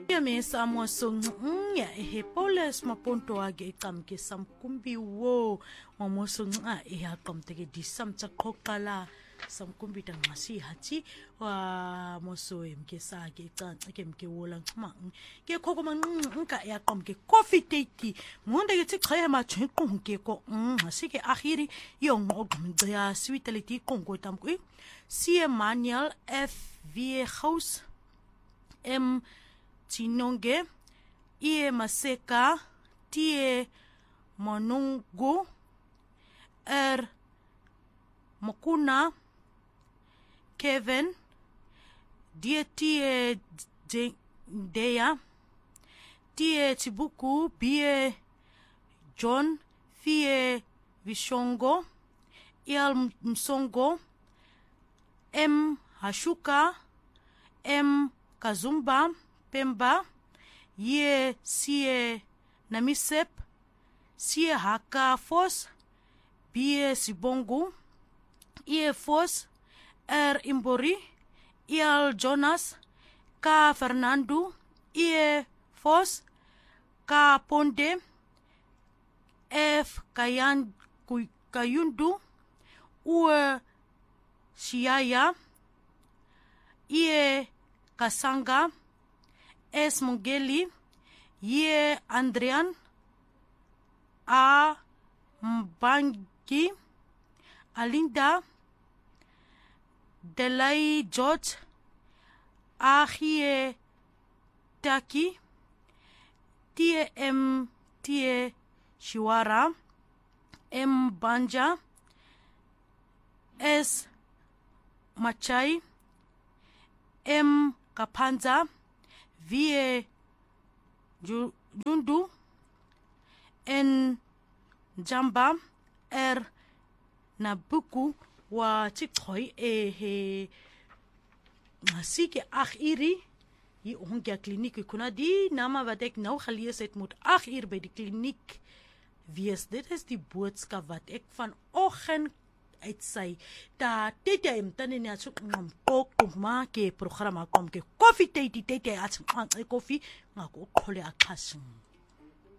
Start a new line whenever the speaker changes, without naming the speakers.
Mesa mosong ya Paulus maponto age ke samkumbi wo mamosong ya qamteke disam tsa qoqala samkumbi tangasi hathi wa mosoem ke sa ke ke mke wolang mang ke khoko manqa ya qamke coffee date monde ke tsiqhema tshqonke ko asike akhiri yong ngqya sweetality kongo tamku si Emmanuel FV House M Tinonge, Ie Maseka, Tie Monungu, Mokuna, Kevin, Die Tie Deya, Tie Tibuku, Bie John, Fie Vishongo, Ial Msongo, M Hashuka, M Kazumba, Pemba, Ye Sie Namisep, Sie Haka Fos, Bie Sibongu, Ie Fos, Imbori, Ial Jonas, Ka Fernando, Ie Fos, Ka Ponde, F Kayundu, Ue Shiaya, Ie Kasanga, S. Mungeli, Ye Andrian, A. Mbangi, Alinda, Delay George, Ahie Taki, TM Tie Shiwara, M. Banja, S. Machai, M. Kapanza, V. Jundu, N. Jamba, R. Nabuku, wa tikhoy he masike iri yi ongia kliniek kuna die nama wat ek nou gelees het moet 8 uur by die kliniek wees. Dit is die boodskap wat ek vanoggend uitsy dat dit jy mtane ne atso ngomkoko make programma kom ke coffee tete atso koffie ngako khole aqhasing